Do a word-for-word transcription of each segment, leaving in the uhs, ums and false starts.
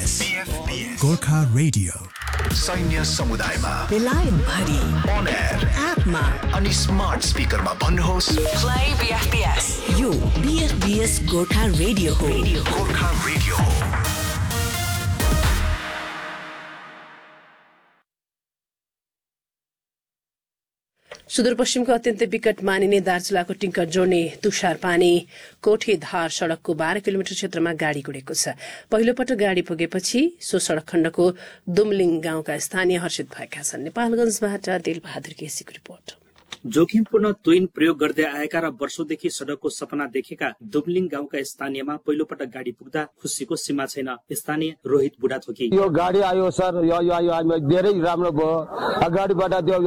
बीएफपीएस Gorkha radio सैन्य समुदायमा बेलायत भरि अन एयर एपमा अनि स्मार्ट स्पिकरमा भन्नुहोस् प्ले बीएफपीएस। यो बीएफपीएस गोर्खा रेडियो हो। गोर्खा रेडियो हो। सुदूरपश्चिमको अत्यन्तै विकट मानिने दार्चुलाको टिङ्कर जोड्ने तुषार पानी कोठे धार सड़कको बाह्र किलोमिटर क्षेत्रमा गाड़ी गुडेको छ। पहिलो पटक गाड़ी पुगेपछि सो सड़क खण्डको दुमलिङ गाउँका स्थानीय हर्षित भएका छन्। नेपालगंजबाट दिलबहादुर केसीको रिपोर्ट। जोखिमपूर्ण तुइन प्रयोग गर्दै आएका र वर्षौंदेखि सड़कको सपना देखेका दुमलिङ गाउँका स्थानीयमा पहिलो पटक गाड़ी पुग्दा खुसीको सीमा छैन। स्थानीय रोहित बुढा थोकी, यो गाड़ी आयो सर, यो यो यो धेरै राम्रो भयो। अगाडिबाट त्यो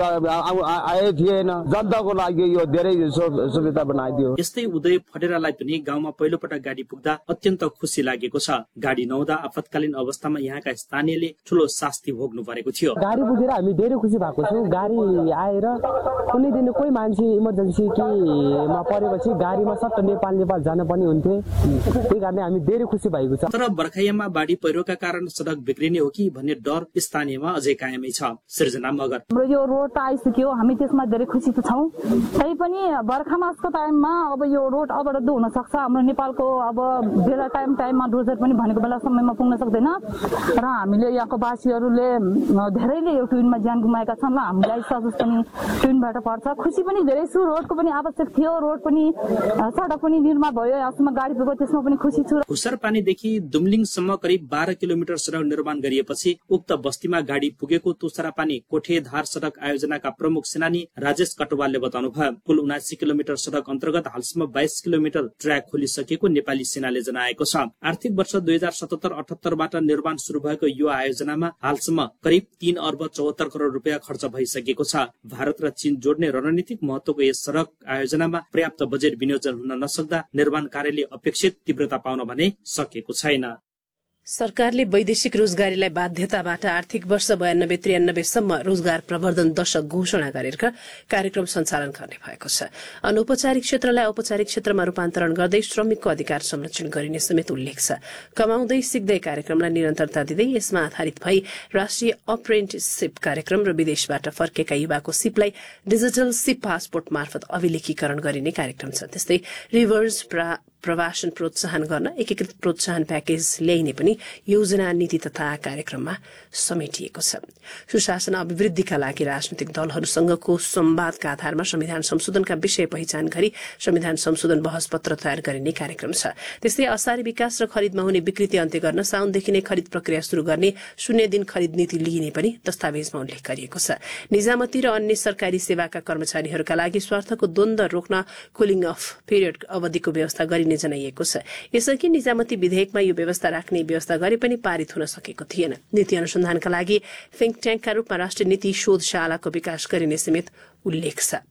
आए थिएन, जनताको लागि यो धेरै सुविधा बनाइदियो। यस्तै उदय फडेरालाई पनि गाउँमा पहिलो पटक गाड़ी पुग्दा अत्यन्त खुसी लागेको छ। गाड़ी नहुँदा आपतकालीन अवस्थामा यहाँका स्थानीयले ठूलो शास्ति भोग्नु परेको थियो। गाड़ी पुगेर हामी धेरै खुसी भएको छौँ। गाड़ी आएर कुनै दिन कोही मान्छे इमर्जेन्सी केमा परेपछि गाडीमा सट्ट नेपाल नेपाल जान पनि हुन्थे। त्यही कारणले हामी धेरै खुसी भएको छ। तर बर्खायाममा बाढी पहिरोका कारण सड़क बिग्रिने हो कि भन्ने डर स्थानीयमा अझै कायमै छ। सृजना मगर, हाम्रो यो रोड त आइसक्यो, हामी त्यसमा धेरै खुसी छौँ। तै पनि बर्खा मासको टाइममा अब यो रोड अवरुद्ध हुन सक्छ। हाम्रो नेपालको अब बेला टाइम टाइममा डोजर पनि भनेको बेला समयमा पुग्न सक्दैन र हामीले यहाँको वासीहरूले धेरैले यो ट्विनमा ज्यान गुमाएका छन् र हामीलाई सजिलो पनि ट्विनबाट पर्छ। खुसी पनि धेरै छु। रोडको पनि आवश्यक थियो, रोड पनि सडक पनि निर्माण भयो, यहाँसम्म गाडी पुग्यो, त्यसमा पनि खुसी छु। खुसर पानीदेखि दुमलिङसम्म करिब बाह्र किलोमिटर सड़क निर्माण गरिएपछि उक्त बस्तीमा गाडी पुगेको तुषारा पानी कोठे धार सड़क आयोजनाका प्रमुख सेनानी राजेश कटवालले बताउनुभयो। कुल उनासी किलोमिटर सड़क अन्तर्गत हालसम्म बाइस किलोमिटर ट्र्याक खोलिसकेको नेपाली सेनाले जनाएको छ। आर्थिक वर्ष दुई हजार सतहत्तर अठहत्तरबाट निर्माण शुरू भएको यो आयोजनामा हालसम्म करिब तीन अर्ब चौहत्तर करोड़ रुपियाँ खर्च भइसकेको छ। भारत र चीन जोड्ने रणनीतिक महत्वको यस सड़क आयोजनामा पर्याप्त बजेट विनियोजन हुन नसक्दा निर्माण कार्यले अपेक्षित तीव्रता पाउन भने सकेको छैन। सरकारले वैदेशिक रोजगारीलाई बाध्यताबाट आर्थिक वर्ष बयानब्बे त्रियानब्बेसम्म रोजगार प्रवर्धन दशक घोषणा गरेर कार्यक्रम सञ्चालन गर्ने भएको छ। अनौपचारिक क्षेत्रलाई औपचारिक क्षेत्रमा रूपान्तरण गर्दै श्रमिकको अधिकार संरक्षण गरिने समेत उल्लेख छ। कमाउँदै सिक्दै कार्यक्रमलाई निरन्तरता दिँदै यसमा आधारित भई राष्ट्रिय अप्रेन्टिसशिप कार्यक्रम र विदेशबाट फर्केका युवाको सिपलाई डिजिटल सिप पासपोर्ट मार्फत अभिलेखीकरण गरिने कार्यक्रम छ। त्यस्तै रिभर्स प्रवासन प्रोत्साहन गर्न एकीकृत प्रोत्साहन प्याकेज ल्याइने पनि योजना नीति तथा कार्यक्रममा समेटिएको छ। सुशासन अभिवृद्धिका लागि राजनैतिक दलहरूसँगको संवादका आधारमा संविधान संशोधनका विषय पहिचान गरी संविधान संशोधन बहस पत्र तयार गरिने कार्यक्रम छ। त्यस्तै असारी विकास र खरिदमा हुने विकृति अन्त्य गर्न साउनदेखि नै खरिद प्रक्रिया शुरू गर्ने शून्य दिन खरिद नीति लिइने पनि दस्तावेजमा उल्लेख गरिएको छ। निजामती र अन्य सरकारी सेवाका कर्मचारीहरूका लागि स्वार्थको द्वन्द्व रोक्न कुलिङ अफ पिरियड अवधिको व्यवस्था गरिने जनाइएको छ। यसअघि निजामती विधेयकमा यो व्यवस्था राख्ने व्यवस्था गरे पनि पारित हुन सकेको थिएन। नीति अनुसन्धानका लागि थिंक ट्याङ्कका रूपमा राष्ट्रिय नीति शोधशालाको विकास गरिने समेत उल्लेख छ।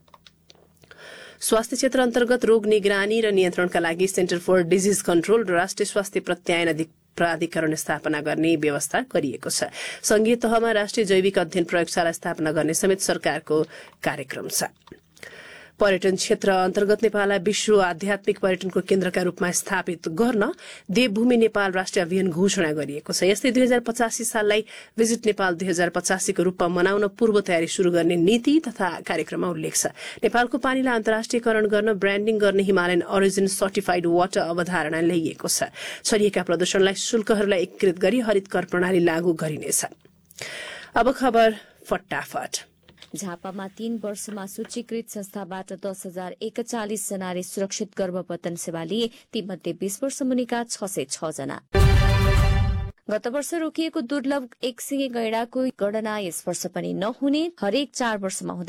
स्वास्थ्य क्षेत्र अन्तर्गत रोग निगरानी र नियन्त्रणका लागि सेन्टर फर डिजिज कन्ट्रोल र राष्ट्रिय स्वास्थ्य प्रत्यायन प्राधिकरण स्थापना गर्ने व्यवस्था गरिएको छ। संघीय तहमा राष्ट्रिय जैविक अध्ययन प्रयोगशाला स्थापना गर्ने समेत सरकारको कार्यक्रम छ। पर्यटन क्षेत्र अन्तर्गत नेपाललाई विश्व आध्यात्मिक पर्यटनको केन्द्रका रूपमा स्थापित गर्न देवभूमि नेपाल राष्ट्रिय अभियान घोषणा गरिएको छ। यस्तै दुई हजार पचासी साललाई भिजिट नेपाल दुई हजार पचासीको रूपमा मनाउन पूर्व तयारी शुरू गर्ने नीति तथा कार्यक्रममा उल्लेख छ। नेपालको पानीलाई अन्तर्राष्ट्रियकरण गर्न ब्रान्डिङ गर्ने हिमालयन ओरिजिन सर्टिफाइड वाटर अवधारणा ल्याइएको छ। छरिएका प्रदूषणलाई शुल्कहरूलाई एकीकृत गरी हरित कर प्रणाली लागू गरिनेछ। अब खबर फटाफट। झापामा तीन वर्षमा सूचीकृत संस्थाबाट दस हजार एकचालिस जनाले सुरक्षित गर्भपतन सेवा लिए। तीमध्ये बीस वर्ष मुनिका छ सय छ जना। गत वर्ष रोकिएको दुर्लभ एक सिंगे गैंडाको गणना यस वर्ष पनि नहुने, हरेक चार वर्षमा